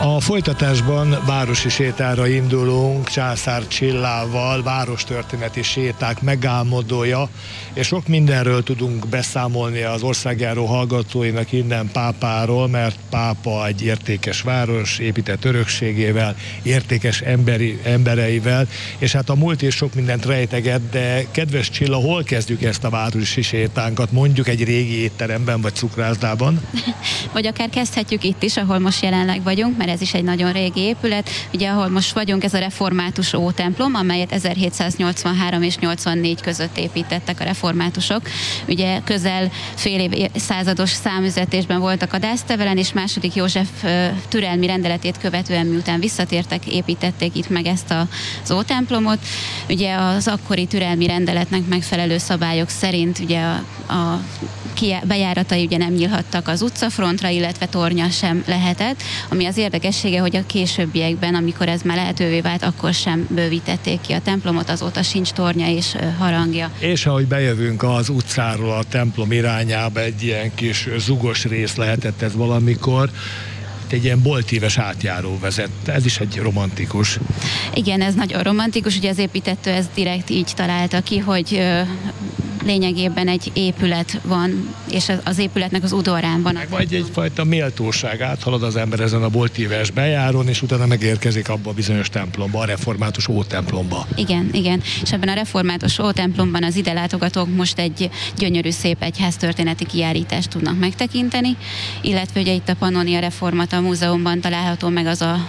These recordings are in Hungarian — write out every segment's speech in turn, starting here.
A folytatásban városi sétára indulunk Császár Csillával, várostörténeti séták megálmodója, és sok mindenről tudunk beszámolni az országjáró hallgatóinak innen Pápáról, mert Pápa egy értékes város, épített örökségével, értékes embereivel, és hát a múlt is sok mindent rejteget, de kedves Csilla, hol kezdjük ezt a városi sétánkat? Mondjuk egy régi étteremben vagy cukrászdában? Vagy akár kezdhetjük itt is, ahol most jelenleg vagyunk, mert ez is egy nagyon régi épület. Ugye, ahol most vagyunk, ez a református ótemplom, amelyet 1783 és 84 között építettek a reformátusok. Ugye közel fél százados számüzetésben voltak a Dásztevelen, és II. József türelmi rendeletét követően, miután visszatértek, építették itt meg ezt az ótemplomot. Ugye az akkori türelmi rendeletnek megfelelő szabályok szerint ugye a bejáratai ugye nem nyílhattak az utcafrontra, illetve tornya sem lehetett, ami az érdekessége, hogy a későbbiekben, amikor ez már lehetővé vált, akkor sem bővítették ki a templomot, azóta sincs tornya és harangja. És ahogy bejövünk az utcáról a templom irányába, egy ilyen kis zugos rész lehetett ez valamikor, egy ilyen boltíves átjáró vezet. Ez is egy romantikus. Igen, ez nagyon romantikus, ugye az építető ez direkt így találta ki, hogy lényegében egy épület van, és az épületnek az udvarán van. Vagy egyfajta méltóság, áthalad az ember ezen a boltíves bejárón, és utána megérkezik abba a bizonyos templomba, a református ótemplomba. Igen, igen. És ebben a református ótemplomban az ide látogatók most egy gyönyörű szép egyháztörténeti kiállítást tudnak megtekinteni, illetve ugye itt a Pannonia Reformata Múzeumban található meg az a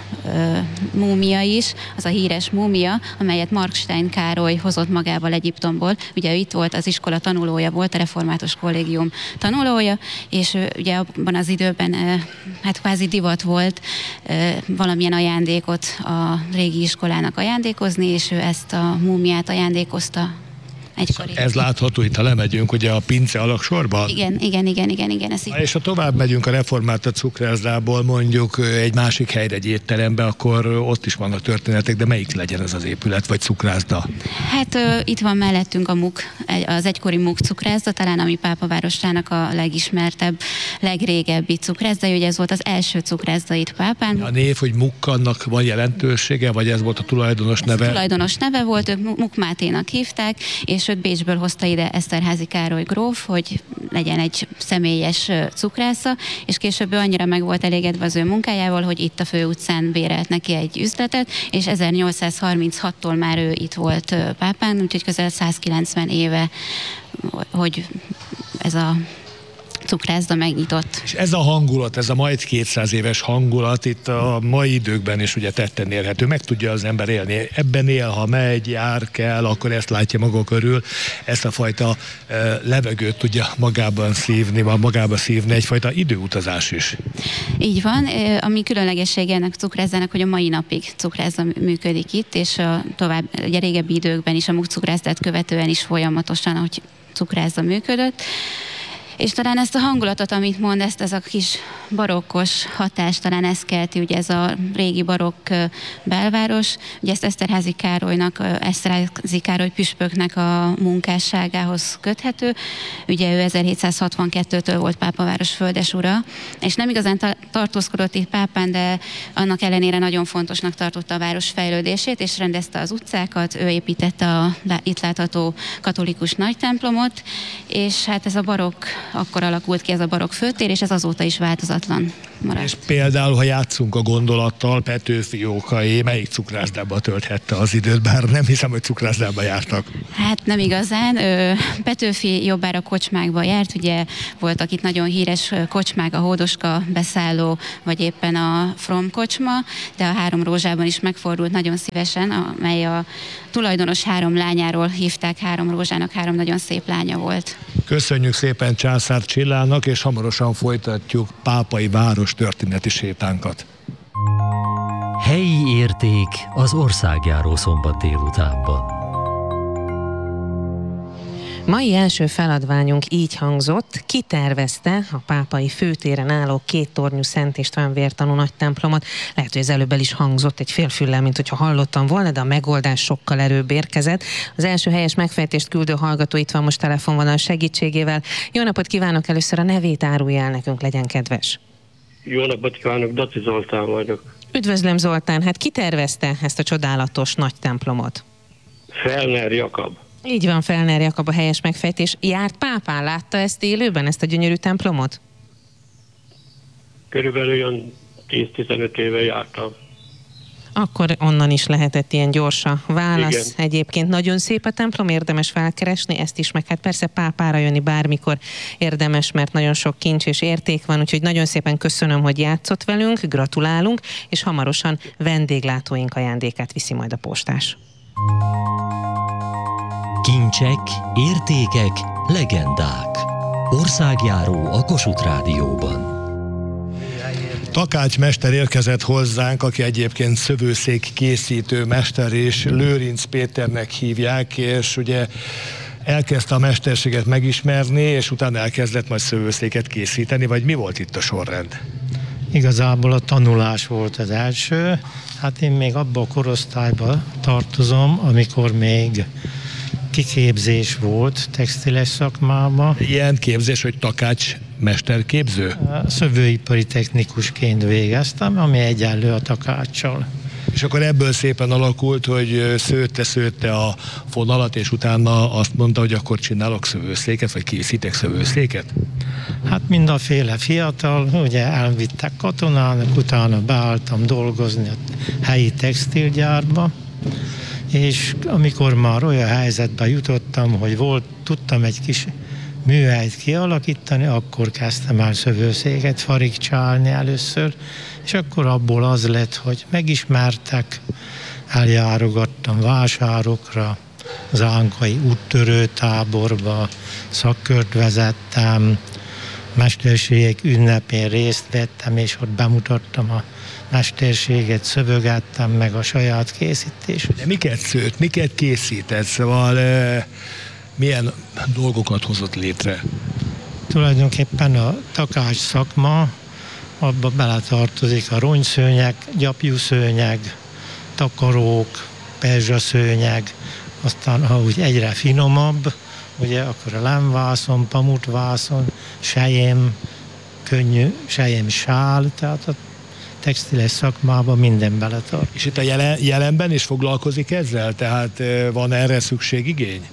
múmia is, az a híres múmia, amelyet Markstein Károly hozott magával Egyiptomból. Ugye ő itt volt, az iskola tanulója volt, a református kollégium tanulója, és ugye abban az időben hát kvázi divat volt valamilyen ajándékot a régi iskolának ajándékozni, és ő ezt a múmiát ajándékozta egykor. Ez látható, itt ha lemegyünk ugye a pince alaksorba? Igen. És ha tovább megyünk a református cukrászdából mondjuk egy másik helyre, egy étterembe, akkor ott is vannak történetek, de melyik legyen ez az épület, vagy cukrászda? Hát itt van mellettünk a MUK, az egykori MUK cukrászda, talán ami Pápavárosának a legismertebb, legrégebbi cukrászda, ugye ez volt az első cukrászda itt Pápán. A név, hogy MUK, annak van jelentősége, vagy ez volt a tulajdonos neve? A tulajdonos neve volt, ők MUK Máténak hívták, és őt Bécsből hozta ide Eszterházy Károly gróf, hogy legyen egy személyes cukrásza, és később ő annyira meg volt elégedve az ő munkájával, hogy itt a főutcán bérelt neki egy üzletet, és 1836-tól már ő itt volt Pápán, úgyhogy közel 190 éve, hogy ez a cukrászda megnyitott. És ez a hangulat, ez a majd 200 éves hangulat itt a mai időkben is ugye tetten érhető, meg tudja az ember élni. Ebben él, ha megy, jár, kell, akkor ezt látja maga körül, ezt a fajta levegőt tudja magába szívni, egyfajta időutazás is. Így van, ami különlegessége ennek a cukrászdának, hogy a mai napig cukrászda működik itt, és tovább, ugye régebbi időkben is a MUK cukrászdát követően is folyamatosan, ahogy cukrászda működött. És talán ezt a hangulatot, amit mond, ez a kis barokkos hatás, talán ez kelti, ugye ez a régi barokk belváros, ugye ezt Eszterházy Károly püspöknek a munkásságához köthető, ugye ő 1762-től volt Pápaváros földesura, és nem igazán tartózkodott itt Pápán, de annak ellenére nagyon fontosnak tartotta a város fejlődését, és rendezte az utcákat, ő építette a itt látható katolikus nagytemplomot, és hát ez a barokk akkor alakult ki ez a barokk főtér, és ez azóta is változatlan maradt. És például, ha játszunk a gondolattal, Petőfi Jókai melyik cukrászdába tölthette az időt, bár nem hiszem, hogy cukrászdába jártak. Hát nem igazán. Petőfi jobbára kocsmákba járt, ugye voltak itt nagyon híres kocsmák, a Hódoska beszálló, vagy éppen a From kocsma, de a Három Rózsában is megfordult nagyon szívesen, amely a tulajdonos 3 lányáról hívták Három Rózsának, 3 nagyon szép lánya volt. Köszönjük szépen Császár Csillának, és hamarosan folytatjuk pápai város történeti sétánkat. Helyi érték az országjáró szombat délutánban. Mai első feladványunk így hangzott: ki tervezte a pápai főtéren álló 2 tornyú Szent István vértanú nagy templomot. Lehet, hogy ez előbb el is hangzott egy félfüllel, mint hogyha hallottam volna, de a megoldás sokkal előbb érkezett. Az első helyes megfejtést küldő hallgató itt van most telefonvonal segítségével. Jó napot kívánok, először a nevét árulja el nekünk, legyen kedves. Jó napot kívánok, Daci Zoltán vagyok. Üdvözlöm, Zoltán, hát ki tervezte ezt a csodálatos nagy templomot? Fellner Jakab. Így van, Fellner Jakab a helyes megfejtés. Járt pápán, látta ezt élőben, ezt a gyönyörű templomot? Körülbelül olyan 10-15 éve jártam. Akkor onnan is lehetett ilyen gyors a válasz. Igen. Egyébként nagyon szép a templom, érdemes felkeresni, ezt is, meg hát persze pápára jönni bármikor érdemes, mert nagyon sok kincs és érték van, úgyhogy nagyon szépen köszönöm, hogy játszott velünk, gratulálunk, és hamarosan vendéglátóink ajándékát viszi majd a postás. Kincsek, értékek, legendák. Országjáró a Kossuth Rádióban. Takács mester érkezett hozzánk, aki egyébként szövőszék készítő mester, és Lőrinc Péternek hívják, és ugye elkezdte a mesterséget megismerni, és utána elkezdett majd szövőszéket készíteni, vagy mi volt itt a sorrend? Igazából a tanulás volt az első. Hát én még abba a korosztályba tartozom, amikor még kiképzés volt textiles szakmában. Ilyen képzés, hogy takács mesterképző? Szövőipari technikusként végeztem, ami egyenlő a takáccsal. És akkor ebből szépen alakult, hogy szőtte a fonalat, és utána azt mondta, hogy akkor csinálok szövőszéket, vagy készítek szövőszéket? Hát mindenféle fiatal, ugye elvittek katonának, utána beálltam dolgozni a helyi textilgyárba, és amikor már olyan helyzetbe jutottam, hogy tudtam egy kis műhelyt kialakítani, akkor kezdtem el szövőszéket farigcsálni először, és akkor abból az lett, hogy megismertek, eljárogattam vásárokra, az Ánkai úttörő táborba, szakkört vezettem, mesterségek ünnepén részt vettem, és ott bemutattam a mesterséget, szövögettem meg a saját készítést. De miket szőtt, miket készített, szóval milyen dolgokat hozott létre? Tulajdonképpen a takács szakma, abba beletartozik a rongyszőnyeg, gyapjúszőnyeg, takarók, perzsaszőnyeg, aztán ha úgy egyre finomabb, ugye akkor a lemvászon, pamutvászon, selyem, könnyű selyem sál, tehát a textiles szakmában minden beletart. És itt a jelenben is foglalkozik ezzel? Tehát van erre szükség, igény?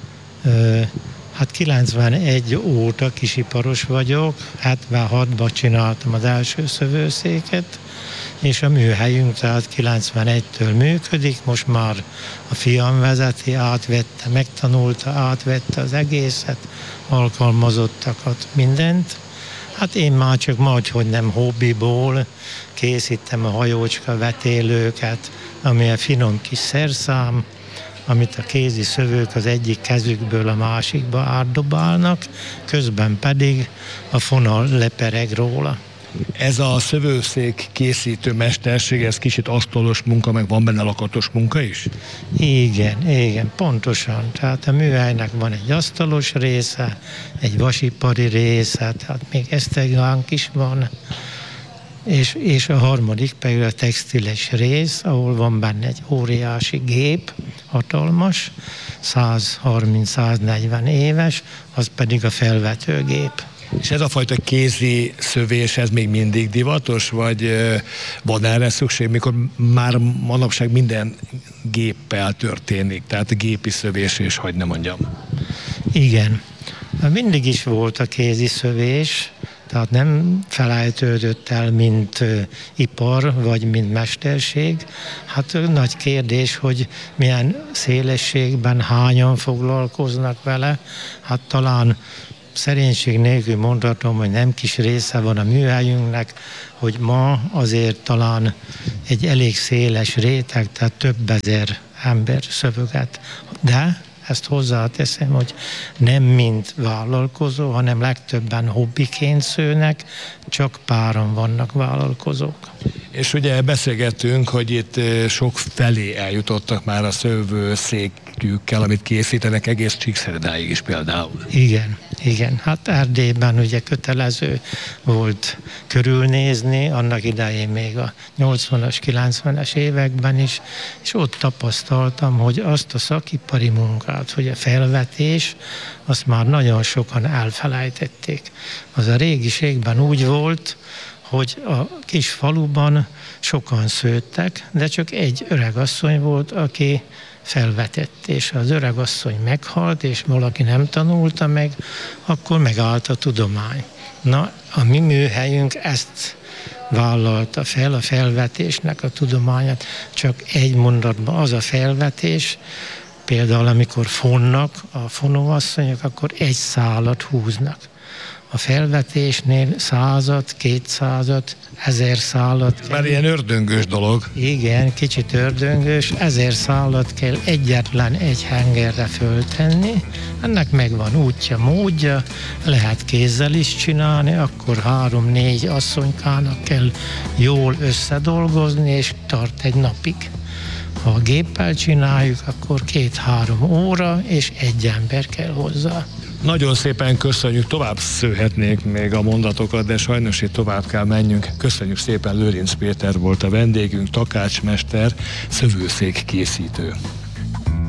Hát 91 óta kisiparos vagyok, 76-ban csináltam az első szövőszéket, és a műhelyünk tehát 91-től működik, most már a fiam vezeti, átvette, megtanulta, átvette az egészet, alkalmazottakat, mindent. Hát én már csak hogy nem hobbiból készítem a hajócska vetélőket, ami a finom kis szerszám, amit a kézi szövők az egyik kezükből a másikba átdobálnak, közben pedig a fonal lepereg róla. Ez a szövőszék készítő mesterség, ez kicsit asztalos munka, meg van benne lakatos munka is? Igen, pontosan. Tehát a műhelynek van egy asztalos része, egy vasipari része, tehát még esztegánk is van, és a harmadik pedig a textiles rész, ahol van benne egy óriási gép, hatalmas, 130-140 éves, az pedig a felvetőgép. És ez a fajta kézi szövés, ez még mindig divatos, vagy van erre szükség, mikor már manapság minden géppel történik, tehát a gépi szövés, és hogy nem mondjam. Igen. Mindig is volt a kézi szövés, tehát nem felejtődött el, mint ipar, vagy mint mesterség. Hát nagy kérdés, hogy milyen szélességben hányan foglalkoznak vele. Hát talán szerénység nélkül mondhatom, hogy nem kis része van a műhelyünknek, hogy ma azért talán egy elég széles réteg, tehát több ezer ember szövöget. De ezt hozzáteszem, hogy nem mint vállalkozó, hanem legtöbben hobbiként szőnek, csak páran vannak vállalkozók. És ugye beszélgettünk, hogy itt sok felé eljutottak már a szövőszékükkel, amit készítenek, egész Csíkszeredáig is például. Igen. Hát Erdélyben ugye kötelező volt körülnézni, annak idején még a 80-as, 90-es években is, és ott tapasztaltam, hogy azt a szakipari munkát, hogy a felvetés, azt már nagyon sokan elfelejtették. Az a régiségben úgy volt, hogy a kis faluban sokan szőttek, de csak egy öregasszony volt, aki felvetett, és az öregasszony meghalt, és valaki nem tanulta meg, akkor megállt a tudomány. Na, a mi műhelyünk ezt vállalta fel, a felvetésnek a tudományát, csak egy mondatban az a felvetés, például amikor fonnak a fonóasszonyok, akkor egy szálat húznak. A felvetésnél 100-at, 200-at, 1000 szálat. Már ilyen ördöngős dolog. Igen, kicsit ördöngős, 1000 szálat kell egyetlen egy hengerre föltenni. Ennek megvan útja, módja, lehet kézzel is csinálni, akkor 3-4 asszonykának kell jól összedolgozni, és tart egy napig. Ha a géppel csináljuk, akkor 2-3 óra, és egy ember kell hozzá. Nagyon szépen köszönjük, tovább szőhetnék még a mondatokat, de sajnos itt tovább kell menjünk. Köszönjük szépen, Lőrinc Péter volt a vendégünk, takácsmester, szövőszék készítő.